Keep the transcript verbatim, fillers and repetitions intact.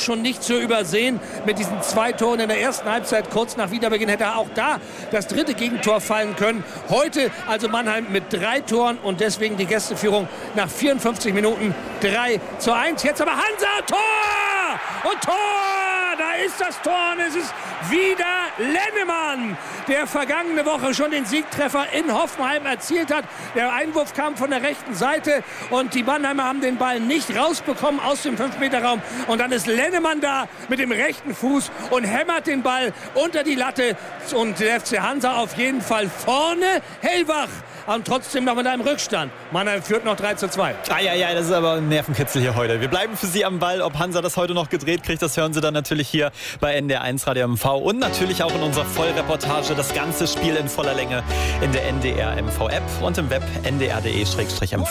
schon nicht zu übersehen. Mit diesen zwei Toren in der ersten Halbzeit, kurz nach Wiederbeginn, hätte auch da das dritte Gegentor fallen können. Heute also Mannheim mit drei Toren und deswegen die Gästeführung nach vierundfünfzig Minuten drei zu eins. Jetzt aber Hansa, Tor! Und Tor! Da ist das Tor und es ist wieder Lennemann, der vergangene Woche schon den Siegtreffer in Hoffenheim erzielt hat. Der Einwurf kam von der rechten Seite und die Mannheimer haben den Ball nicht rausbekommen aus dem fünf Meter Raum. Und dann ist Lennemann da mit dem rechten Fuß und hämmert den Ball unter die Latte. Und der F C Hansa auf jeden Fall vorne hellwach. Und trotzdem noch mit einem Rückstand. Mannheim führt noch drei zu zwei. Ah, ja, ja, das ist aber ein Nervenkitzel hier heute. Wir bleiben für Sie am Ball. Ob Hansa das heute noch gedreht kriegt, das hören Sie dann natürlich hier bei N D R eins Radio M V und natürlich auch in unserer Vollreportage. Das ganze Spiel in voller Länge in der N D R M V App und im Web n d r punkt d e slash m v.